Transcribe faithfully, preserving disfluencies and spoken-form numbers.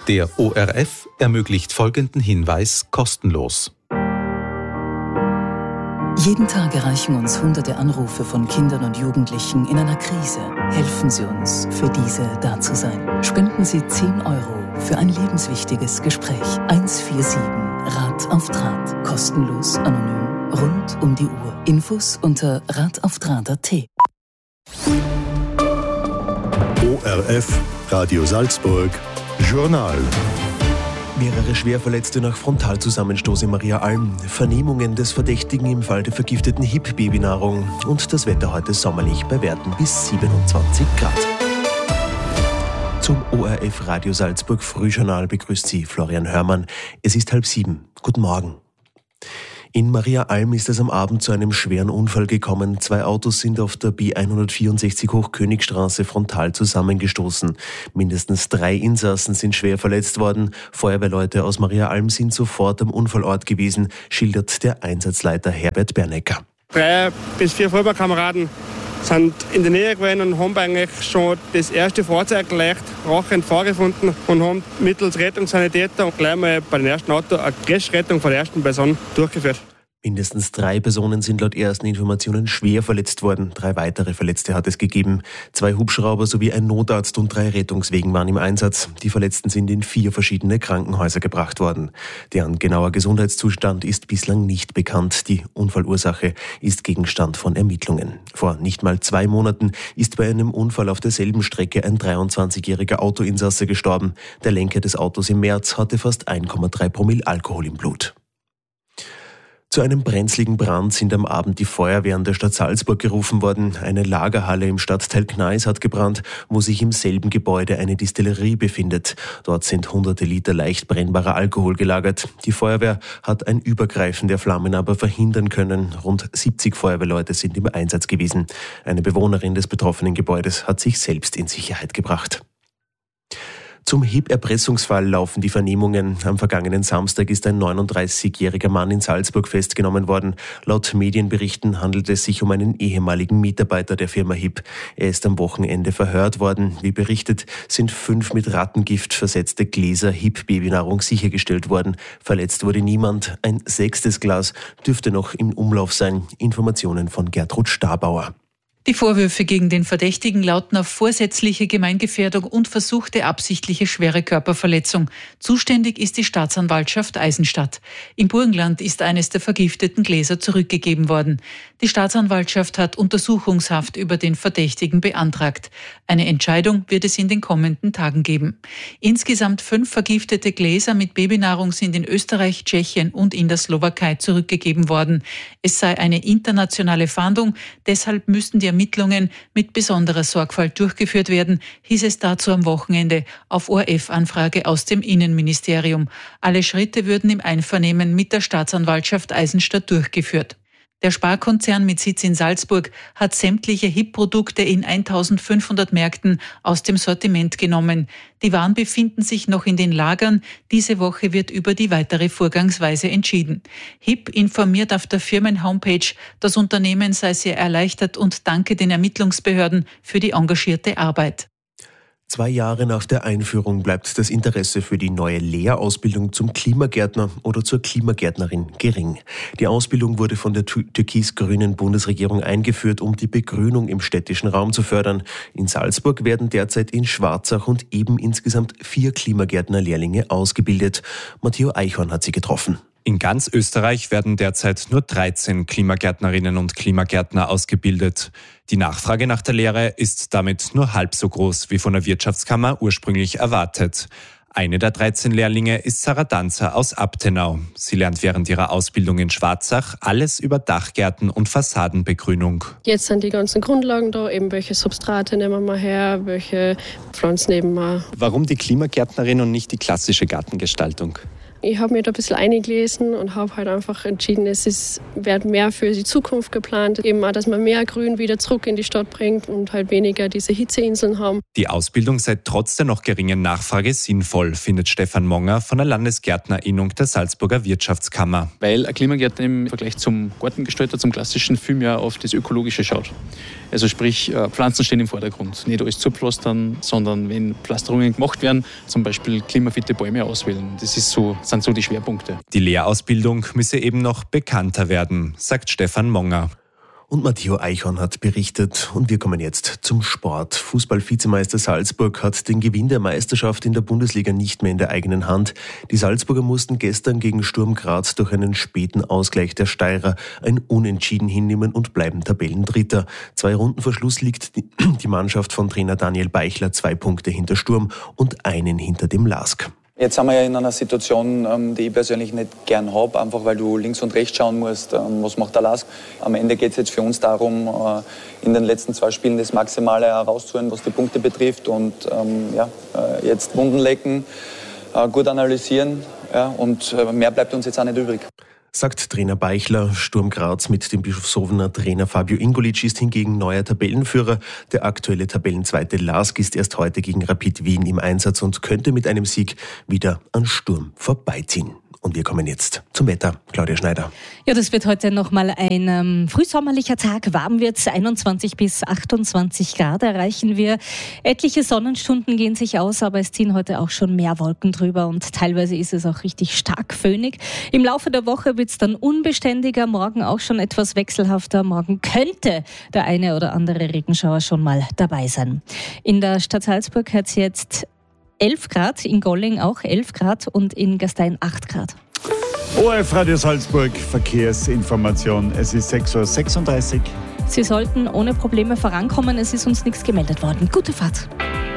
Der O R F ermöglicht folgenden Hinweis kostenlos. Jeden Tag erreichen uns hunderte Anrufe von Kindern und Jugendlichen in einer Krise. Helfen Sie uns, für diese da zu sein. Spenden Sie zehn Euro für ein lebenswichtiges Gespräch. eins vier sieben Rat auf Draht. Kostenlos, anonym, rund um die Uhr. Infos unter rataufdraht punkt at. O R F, Radio Salzburg, Journal. Mehrere Schwerverletzte nach Frontalzusammenstoß in Mariaalm, Vernehmungen des Verdächtigen im Fall der vergifteten Hip-Babynahrung und das Wetter heute sommerlich bei Werten bis siebenundzwanzig Grad. Zum O R F Radio Salzburg Frühjournal begrüßt Sie Florian Hörmann. Es ist halb sieben. Guten Morgen. In Mariaalm ist es am Abend zu einem schweren Unfall gekommen. Zwei Autos sind auf der B hundertvierundsechzig Hochkönigstraße frontal zusammengestoßen. Mindestens drei Insassen sind schwer verletzt worden. Feuerwehrleute aus Mariaalm sind sofort am Unfallort gewesen, schildert der Einsatzleiter Herbert Bernecker. Drei bis vier Feuerwehrkameraden sind in der Nähe gewesen und haben eigentlich schon das erste Fahrzeug leicht rauchend vorgefunden und haben mittels Rettungssanitäter gleich mal bei dem ersten Auto eine Crashrettung von der ersten Person durchgeführt. Mindestens drei Personen sind laut ersten Informationen schwer verletzt worden. Drei weitere Verletzte hat es gegeben. Zwei Hubschrauber sowie ein Notarzt und drei Rettungswegen waren im Einsatz. Die Verletzten sind in vier verschiedene Krankenhäuser gebracht worden. Deren genauer Gesundheitszustand ist bislang nicht bekannt. Die Unfallursache ist Gegenstand von Ermittlungen. Vor nicht mal zwei Monaten ist bei einem Unfall auf derselben Strecke ein dreiundzwanzigjähriger Autoinsasse gestorben. Der Lenker des Autos im März hatte fast eins Komma drei Promille Alkohol im Blut. Zu einem brenzligen Brand sind am Abend die Feuerwehren der Stadt Salzburg gerufen worden. Eine Lagerhalle im Stadtteil Gneis hat gebrannt, wo sich im selben Gebäude eine Distillerie befindet. Dort sind hunderte Liter leicht brennbarer Alkohol gelagert. Die Feuerwehr hat ein Übergreifen der Flammen aber verhindern können. Rund siebzig Feuerwehrleute sind im Einsatz gewesen. Eine Bewohnerin des betroffenen Gebäudes hat sich selbst in Sicherheit gebracht. Zum Hip-Erpressungsfall laufen die Vernehmungen. Am vergangenen Samstag ist ein neununddreißigjähriger Mann in Salzburg festgenommen worden. Laut Medienberichten handelt es sich um einen ehemaligen Mitarbeiter der Firma Hip. Er ist am Wochenende verhört worden. Wie berichtet, sind fünf mit Rattengift versetzte Gläser Hip-Babynahrung sichergestellt worden. Verletzt wurde niemand. Ein sechstes Glas dürfte noch im Umlauf sein. Informationen von Gertrud Stabauer. Die Vorwürfe gegen den Verdächtigen lauten auf vorsätzliche Gemeingefährdung und versuchte absichtliche schwere Körperverletzung. Zuständig ist die Staatsanwaltschaft Eisenstadt. Im Burgenland ist eines der vergifteten Gläser zurückgegeben worden. Die Staatsanwaltschaft hat Untersuchungshaft über den Verdächtigen beantragt. Eine Entscheidung wird es in den kommenden Tagen geben. Insgesamt fünf vergiftete Gläser mit Babynahrung sind in Österreich, Tschechien und in der Slowakei zurückgegeben worden. Es sei eine internationale Fahndung, deshalb müssten die Ermittlungen mit besonderer Sorgfalt durchgeführt werden, hieß es dazu am Wochenende auf O R F-Anfrage aus dem Innenministerium. Alle Schritte würden im Einvernehmen mit der Staatsanwaltschaft Eisenstadt durchgeführt. Der Sparkonzern mit Sitz in Salzburg hat sämtliche Hip-Produkte in eintausendfünfhundert Märkten aus dem Sortiment genommen. Die Waren befinden sich noch in den Lagern. Diese Woche wird über die weitere Vorgangsweise entschieden. Hip informiert auf der Firmen-Homepage, das Unternehmen sei sehr erleichtert und danke den Ermittlungsbehörden für die engagierte Arbeit. Zwei Jahre nach der Einführung bleibt das Interesse für die neue Lehrausbildung zum Klimagärtner oder zur Klimagärtnerin gering. Die Ausbildung wurde von der türkis-grünen Bundesregierung eingeführt, um die Begrünung im städtischen Raum zu fördern. In Salzburg werden derzeit in Schwarzach und eben insgesamt vier Klimagärtnerlehrlinge ausgebildet. Matteo Eichhorn hat sie getroffen. In ganz Österreich werden derzeit nur dreizehn Klimagärtnerinnen und Klimagärtner ausgebildet. Die Nachfrage nach der Lehre ist damit nur halb so groß wie von der Wirtschaftskammer ursprünglich erwartet. Eine der dreizehn Lehrlinge ist Sarah Danzer aus Abtenau. Sie lernt während ihrer Ausbildung in Schwarzach alles über Dachgärten und Fassadenbegrünung. Jetzt sind die ganzen Grundlagen da, eben welche Substrate nehmen wir her, welche Pflanzen nehmen wir. Warum die Klimagärtnerin und nicht die klassische Gartengestaltung? Ich habe mir da ein bisschen eingelesen und habe halt einfach entschieden, es ist, wird mehr für die Zukunft geplant. Eben auch, dass man mehr Grün wieder zurück in die Stadt bringt und halt weniger diese Hitzeinseln haben. Die Ausbildung sei trotz der noch geringen Nachfrage sinnvoll, findet Stefan Monger von der Landesgärtnerinnung der Salzburger Wirtschaftskammer. Weil ein Klimagärtner im Vergleich zum Gartengestalter, zum klassischen Film ja auf das Ökologische schaut. Also sprich, Pflanzen stehen im Vordergrund. Nicht alles zupflastern, sondern wenn Pflasterungen gemacht werden, zum Beispiel klimafitte Bäume auswählen. Das ist so, sind so die Schwerpunkte. Die Lehrausbildung müsse eben noch bekannter werden, sagt Stefan Monger. Und Matteo Eichhorn hat berichtet. Und wir kommen jetzt zum Sport. Fußball-Vizemeister Salzburg hat den Gewinn der Meisterschaft in der Bundesliga nicht mehr in der eigenen Hand. Die Salzburger mussten gestern gegen Sturm Graz durch einen späten Ausgleich der Steirer ein Unentschieden hinnehmen und bleiben Tabellendritter. Zwei Runden vor Schluss liegt die Mannschaft von Trainer Daniel Beichler zwei Punkte hinter Sturm und einen hinter dem LASK. Jetzt sind wir ja in einer Situation, die ich persönlich nicht gern habe, einfach weil du links und rechts schauen musst, was macht der LASK. Am Ende geht es jetzt für uns darum, in den letzten zwei Spielen das Maximale herauszuholen, was die Punkte betrifft. Und ja, jetzt Wunden lecken, gut analysieren, ja, und mehr bleibt uns jetzt auch nicht übrig. Sagt Trainer Beichler. Sturm Graz mit dem Bischofshovener Trainer Fabio Ingolic ist hingegen neuer Tabellenführer. Der aktuelle Tabellenzweite LASK ist erst heute gegen Rapid Wien im Einsatz und könnte mit einem Sieg wieder an Sturm vorbeiziehen. Und wir kommen jetzt zum Wetter. Claudia Schneider. Ja, das wird heute nochmal ein ähm, frühsommerlicher Tag. Warm wird es, einundzwanzig bis achtundzwanzig Grad erreichen wir. Etliche Sonnenstunden gehen sich aus, aber es ziehen heute auch schon mehr Wolken drüber und teilweise ist es auch richtig stark föhnig. Im Laufe der Woche wird es dann unbeständiger, morgen auch schon etwas wechselhafter. Morgen könnte der eine oder andere Regenschauer schon mal dabei sein. In der Stadt Salzburg hat es jetzt elf Grad, in Golling auch elf Grad und in Gastein acht Grad. O R F Radio Salzburg, Verkehrsinformation. Es ist sechs Uhr sechsunddreißig. Sie sollten ohne Probleme vorankommen. Es ist uns nichts gemeldet worden. Gute Fahrt.